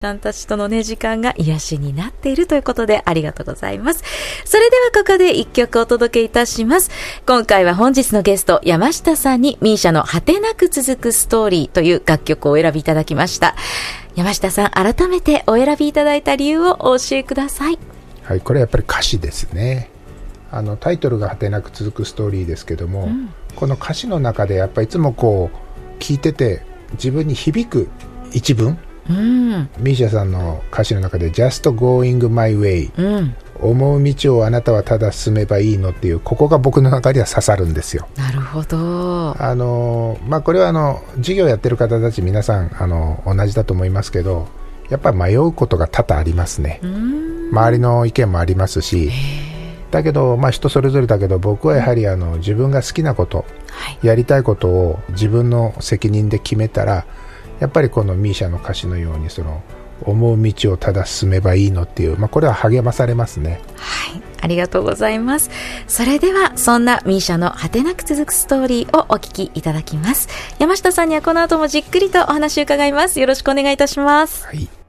さんたちとのね、時間が癒しになっているということでありがとうございます。それではここで一曲お届けいたします。今回は本日のゲスト、山下さんにミーシャの果てなく続くストーリーという楽曲をお選びいただきました。山下さん、改めてお選びいただいた理由をお教えください。 はい、これはやっぱり歌詞ですね。タイトルが果てなく続くストーリーですけども、この歌詞の中でやっぱりいつもこう聞いてて自分に響く一文、ミーシャさんの歌詞の中で Just going my way、思う道をあなたはただ進めばいいのっていう、ここが僕の中では刺さるんですよ。 なるほど。 これは授業やってる方たち皆さん同じだと思いますけど、やっぱり迷うことが多々ありますね。周りの意見もありますし、だけど人それぞれだけど、僕はやはり自分が好きなこと、やりたいことを自分の責任で決めたら、やっぱりこのミーシャの歌詞のように思う道をただ進めばいいのっていう、これは励まされますね。 はい、ありがとうございます。それではそんなミーシャの果てなく続くストーリーをお聞きいただきます。山下さんにはこの後もじっくりとお話を伺います。よろしくお願いいたします。 はい。